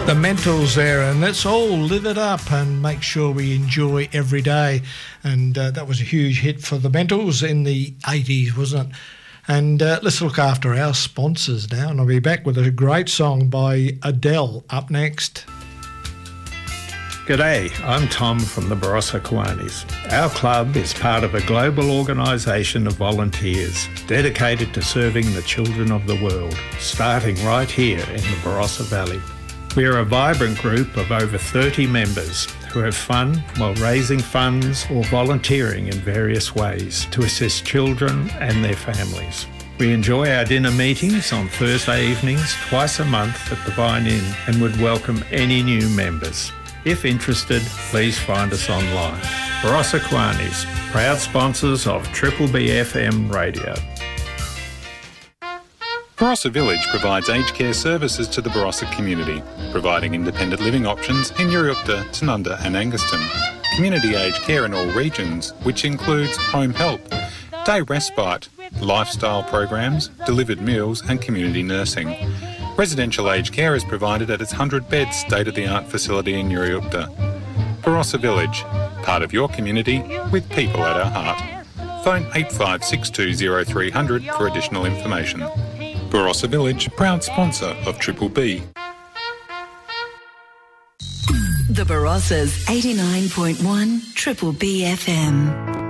The Mentals there, and let's all live it up and make sure we enjoy every day. And that was a huge hit for the Mentals in the 80s, wasn't it? And let's look after our sponsors now, and I'll be back with a great song by Adele up next. G'day, I'm Tom from the Barossa Kiwanis. Our club is part of a global organisation of volunteers dedicated to serving the children of the world, starting right here in the Barossa Valley. We are a vibrant group of over 30 members who have fun while raising funds or volunteering in various ways to assist children and their families. We enjoy our dinner meetings on Thursday evenings twice a month at the Vine Inn and would welcome any new members. If interested, please find us online. Barossa Kiwanis, proud sponsors of Triple B FM radio. Barossa Village provides aged care services to the Barossa community, providing independent living options in Uriukta, Tanunda and Anguston. Community aged care in all regions, which includes home help, day respite, lifestyle programs, delivered meals and community nursing. Residential aged care is provided at its 100-bed state-of-the-art facility in Uriukta. Barossa Village, part of your community with people at our heart. Phone 8562 0300 for additional information. Barossa Village, proud sponsor of Triple B. The Barossa's 89.1 Triple B FM.